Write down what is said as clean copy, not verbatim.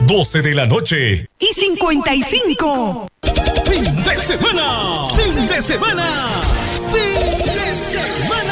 12 de la noche. Y 55. ¡Fin de semana! ¡Fin de semana! ¡Fin de semana!